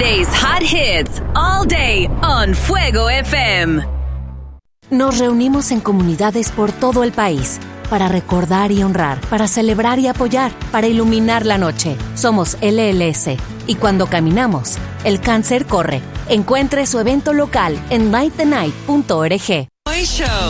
Today's hot hits all day on Fuego FM. Nos reunimos en comunidades por todo el país para recordar y honrar, para celebrar y apoyar, para iluminar la noche. Somos LLS y cuando caminamos, el cáncer corre. Encuentre su evento local en lightthenight.org. Hoy Show.